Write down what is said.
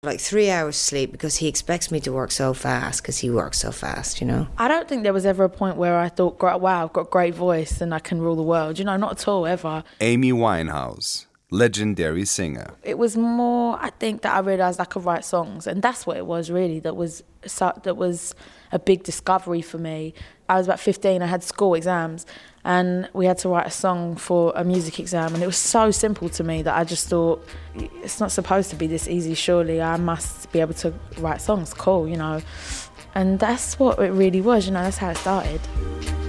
Like 3 hours sleep because he expects me to work so fast because he works so fast, you know? I don't think there was ever a point where I thought, wow, I've got a great voice and I can rule the world. You know, not at all, ever. Amy Winehouse, legendary singer. It was more, I think, that I realised I could write songs, and that's what it was really. That was a big discovery for me. I was about 15, I had school exams, and we had to write a song for a music exam, and it was so simple to me that I just thought, it's not supposed to be this easy, surely. I must be able to write songs, cool, you know. And that's what it really was, you know, that's how it started.